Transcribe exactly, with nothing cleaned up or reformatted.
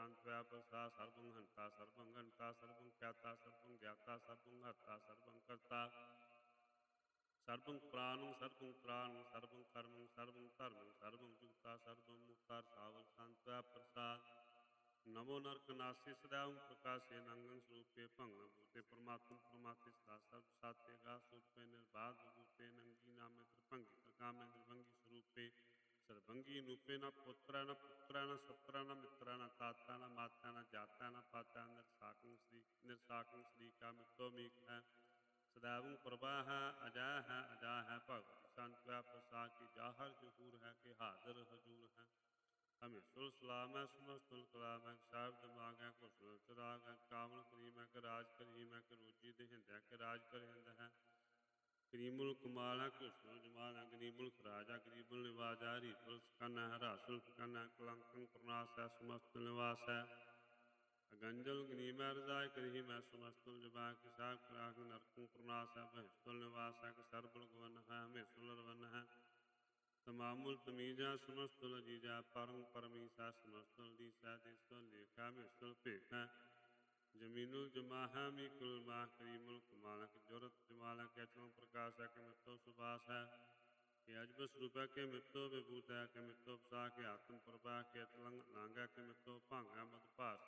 शांत व्याप सा सर्वं हंता सर्वं घंटा सर्वं ख्याता सर्वं ज्ञाता सर्वं हर्ता सर्वं कर्ता सर्वं प्राणं सर्वं त्राणं सर्वं कर्मं सर्वं धर्मं सर्वं जुगता सर्वं मुक्ता सावर शांत व्याप प्रसाद नमो नरक नास्ति सदैव प्रकाशे नंगं स्वरूपे भंगं भूते परमात्म परमात्म सदा सर्व सात्य गा स्वरूपे निर्बाध भूते नंगी नामे त्रिभंगी त्रिकामे निर्भंगी स्वरूपे सर्वंगी नूपे न पुत्र न पुत्र न सत्र न मित्र न ताता न माता न जाता न पाता निर्साकं श्री निर्साकं श्री का मित्तो मीक है सदैवं प्रभा है अजय है अजा है भगवती संत व्याप प्रसाद की जाहर जहूर है कि हाजिर हजूर है हमें सुर सलाम है समस्तुल कलाम है साहिब दिमाग है घुसल चिराग है कामल करीम है कि राज करीम है कि रोजी दे हिंद है कि राज कर हिंद है करीमुल कमाल है घुसल जमाल है गरीबुल खराज है गरीबुल निवाज है रीतुल सकन है रासुल फकन है कलंकन प्रनाश है समस्त निवास है अगंजल गनीम है रजाय करीम है समस्तुल जबा कि साहब कराग नरकं प्रनाश है बहिस्तुल निवास है कि सरबुल गवन है हमें सुलर वन है तमामुल तमीजा समस्तुल जीजा परम परमीसा समस्तुल दीसा देस्तुल लेखा मिस्तुल पेखा जमीनुल जमाहा मीकुल माह करीमुल कमालक जुरत जमालक अचल प्रकाश है कि मित्तो सुभाष है कि अजब स्वरूप है कि मित्तो विभूत है कि मित्तो पसा के आत्म प्रभा के अतलंग लांगा के मित्तो भांगा मदभास